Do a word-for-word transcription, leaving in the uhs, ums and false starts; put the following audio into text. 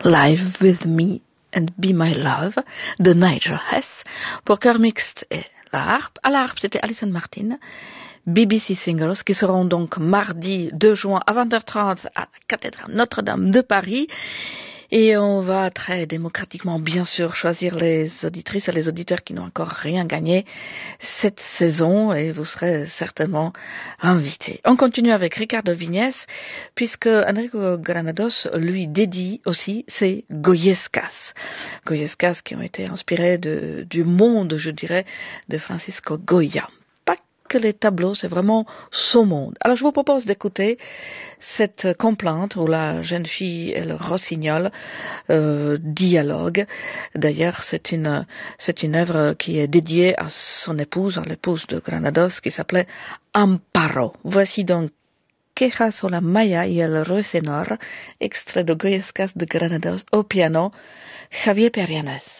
Live With Me and Be My Love de Nigel Hess pour chœur mixte et la harpe. À la harpe, c'était Alison Martin. B B C Singers qui seront donc mardi deux juin à vingt heures trente à la cathédrale Notre-Dame de Paris. Et on va très démocratiquement, bien sûr, choisir les auditrices et les auditeurs qui n'ont encore rien gagné cette saison et vous serez certainement invités. On continue avec Ricardo Viñes puisque Enrico Granados lui dédie aussi ses Goyescas. Goyescas qui ont été inspirés de, du monde, je dirais, de Francisco Goya. Que les tableaux, c'est vraiment son monde. Alors je vous propose d'écouter cette complainte où la jeune fille et le rossignol euh, dialoguent. D'ailleurs, c'est une c'est une œuvre qui est dédiée à son épouse, à l'épouse de Granados, qui s'appelait Amparo. Voici donc Queja sur la Maya y el Ruiseñor, extrait de Goyescas de Granados au piano, Javier Perianes.